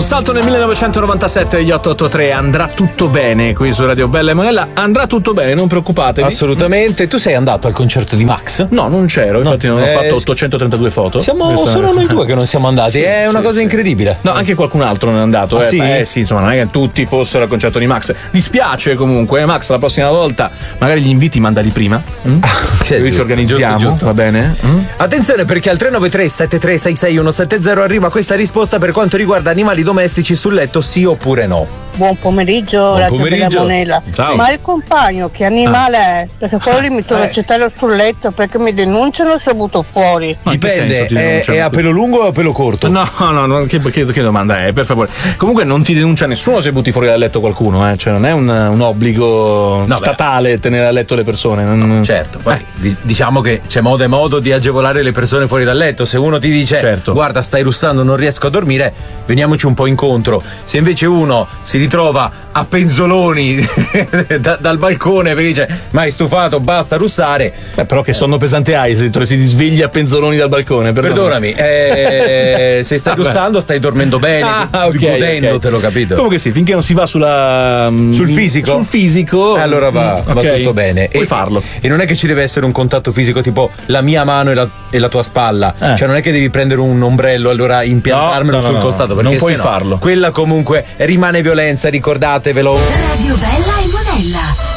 salto nel 1997, gli 883. Andrà tutto bene qui su Radio Bella e Monella. Andrà tutto bene, non preoccupatevi. Assolutamente. Tu sei andato al concerto di Max? No, non c'ero, infatti non ho fatto 832 foto. Siamo solo noi due che non siamo andati. Sì, è una cosa incredibile. No, anche qualcun altro non è andato. Sì? Sì, insomma, non è che tutti fossero al concerto di Max. Dispiace comunque, Max, la prossima volta magari gli inviti mandali prima. Qui ci organizziamo, giusto. va bene? Attenzione, perché al 393 7366170 arriva questa risposta per quanto riguarda animali domestici sul letto, sì oppure no. Buon pomeriggio, Radio Bella Monella. Ciao. Ma il compagno che animale è? Perché quello lì mi torna a accettare sul letto perché mi denunciano se lo butto fuori. Ma in che senso ti Dipende, denunciano? è a pelo lungo o a pelo corto? No, che domanda è, per favore. Comunque non ti denuncia nessuno se butti fuori dal letto qualcuno, cioè non è un obbligo statale tenere a letto le persone. Certo, poi diciamo che c'è modo e modo di agevolare le persone fuori dal letto. Se uno ti dice guarda, stai russando, non riesco a dormire, veniamoci un po' incontro. Se invece uno si ritrova a penzoloni dal balcone perché dice ma hai stufato, basta russare. Però che sonno pesante hai se ti svegli a penzoloni dal balcone? Perdonami, se stai russando stai dormendo bene, godendotelo, capito? Comunque sì, finché non si va sul fisico, allora va tutto bene. Puoi farlo. E non è che ci deve essere un contatto fisico tipo la mia mano e la tua spalla, cioè non è che devi prendere un ombrello allora impiantarmelo sul costato, perché non puoi farlo. Quella comunque rimane violenza, ricordatevelo. Radio Bella e Monella.